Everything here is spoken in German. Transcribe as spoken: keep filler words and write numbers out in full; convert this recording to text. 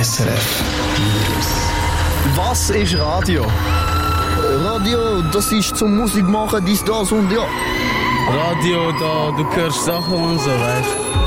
S R F News. Was ist Radio? Radio, das ist zum Musik machen, dies, das und ja. Radio, da, du hörst Sachen und so, weißt du.